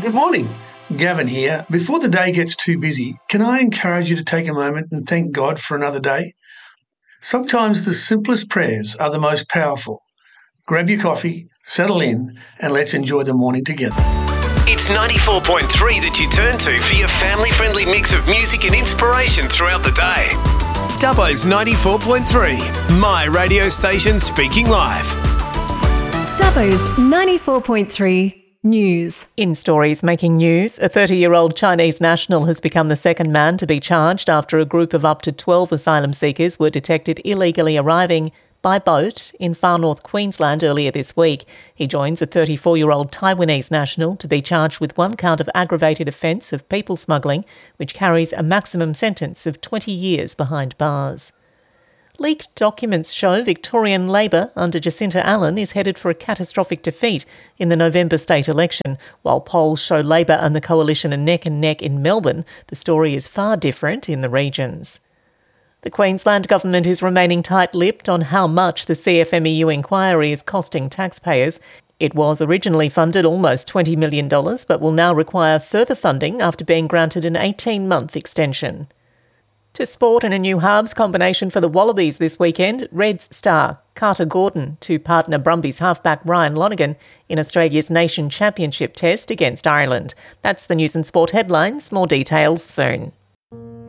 Good morning. Gavin here. Before the day gets too busy, can I encourage you to take a moment and thank God for another day? Sometimes the simplest prayers are the most powerful. Grab your coffee, settle in, and let's enjoy the morning together. It's 94.3 that you turn to for your family-friendly mix of music and inspiration throughout the day. Dubbo's 94.3, my radio station speaking live. Dubbo's 94.3 News. In stories making news, a 30-year-old Chinese national has become the second man to be charged after a group of up to 12 asylum seekers were detected illegally arriving by boat in far north Queensland earlier this week. He joins a 34-year-old Taiwanese national to be charged with one count of aggravated offence of people smuggling, which carries a maximum sentence of 20 years behind bars. Leaked documents show Victorian Labor under Jacinta Allen is headed for a catastrophic defeat in the November state election. While polls show Labor and the coalition are neck and neck in Melbourne, the story is far different in the regions. The Queensland Government is remaining tight-lipped on how much the CFMEU inquiry is costing taxpayers. It was originally funded almost $20 million, but will now require further funding after being granted an 18-month extension. To sport and a new halves combination for the Wallabies this weekend, Reds star Carter Gordon to partner Brumbies halfback Ryan Lonergan in Australia's Nation Championship test against Ireland. That's the news and sport headlines. More details soon.